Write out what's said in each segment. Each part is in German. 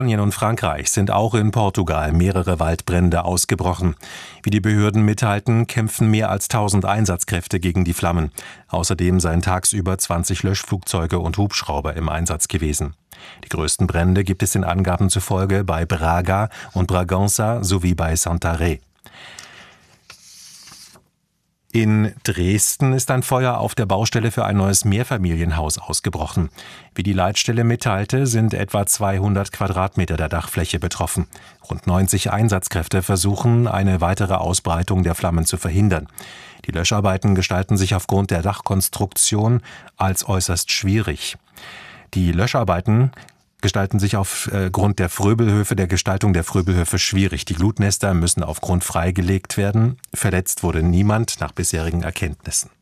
Spanien und Frankreich sind auch in Portugal mehrere Waldbrände ausgebrochen. Wie die Behörden mitteilten, kämpfen mehr als 1000 Einsatzkräfte gegen die Flammen. Außerdem seien tagsüber 20 Löschflugzeuge und Hubschrauber im Einsatz gewesen. Die größten Brände gibt es den Angaben zufolge bei Braga und Bragança sowie bei Santarém. In Dresden ist ein Feuer auf der Baustelle für ein neues Mehrfamilienhaus ausgebrochen. Wie die Leitstelle mitteilte, sind etwa 200 Quadratmeter der Dachfläche betroffen. Rund 90 Einsatzkräfte versuchen, eine weitere Ausbreitung der Flammen zu verhindern. Die Löscharbeiten gestalten sich aufgrund der Dachkonstruktion als äußerst schwierig. Die Löscharbeiten gestalten sich aufgrund der Gestaltung der Fröbelhöfe schwierig. Die Glutnester müssen auf Grund freigelegt werden. Verletzt wurde niemand nach bisherigen Erkenntnissen.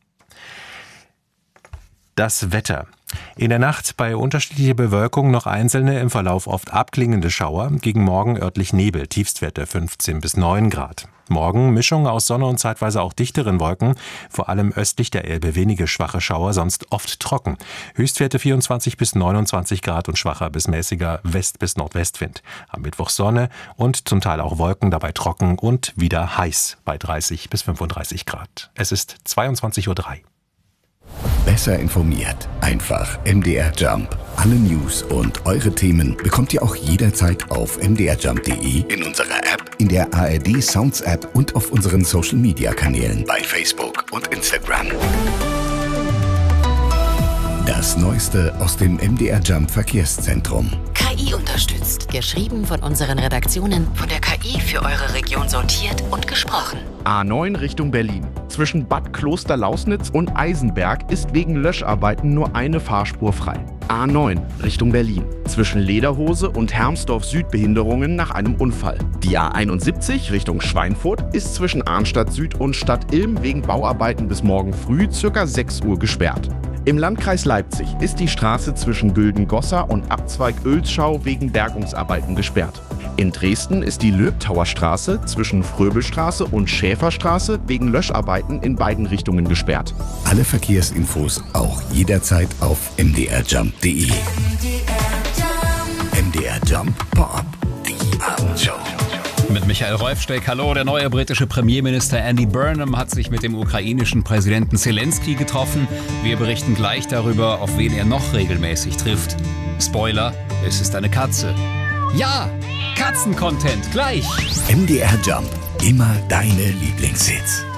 Das Wetter. In der Nacht bei unterschiedlicher Bewölkung noch einzelne, im Verlauf oft abklingende Schauer, gegen Morgen örtlich Nebel, Tiefstwerte 15 bis 9 Grad. Morgen Mischung aus Sonne und zeitweise auch dichteren Wolken, vor allem östlich der Elbe wenige schwache Schauer, sonst oft trocken. Höchstwerte 24 bis 29 Grad und schwacher bis mäßiger West- bis Nordwestwind. Am Mittwoch Sonne und zum Teil auch Wolken, dabei trocken und wieder heiß bei 30 bis 35 Grad. Es ist 22:03 Uhr. Besser informiert. Einfach MDR Jump. Alle News und eure Themen bekommt ihr auch jederzeit auf mdrjump.de, in unserer App, in der ARD Sounds App und auf unseren Social Media Kanälen bei Facebook und Instagram. Das Neueste aus dem MDR Jump Verkehrszentrum. KI unterstützt. Geschrieben von unseren Redaktionen, von der KI für eure Region sortiert und gesprochen. A9 Richtung Berlin. Zwischen Bad Klosterlausnitz und Eisenberg ist wegen Löscharbeiten nur eine Fahrspur frei. A9 Richtung Berlin. Zwischen Lederhose und Hermsdorf Süd Behinderungen nach einem Unfall. Die A71 Richtung Schweinfurt ist zwischen Arnstadt Süd und Stadt Ilm wegen Bauarbeiten bis morgen früh ca. 6 Uhr gesperrt. Im Landkreis Leipzig ist die Straße zwischen Güldengossa und Abzweig Oelzschau wegen Bergungsarbeiten gesperrt. In Dresden ist die Löbtauer Straße zwischen Fröbelstraße und Schäferstraße wegen Löscharbeiten in beiden Richtungen gesperrt. Alle Verkehrsinfos auch jederzeit auf mdrjump.de. MDR Jump Pop, die Abendshow. Mit Michael Räufsteck. Hallo, der neue britische Premierminister Andy Burnham hat sich mit dem ukrainischen Präsidenten Zelensky getroffen. Wir berichten gleich darüber, auf wen er noch regelmäßig trifft. Spoiler, es ist eine Katze. Ja, Katzen-Content, gleich. MDR Jump, immer deine Lieblingshits.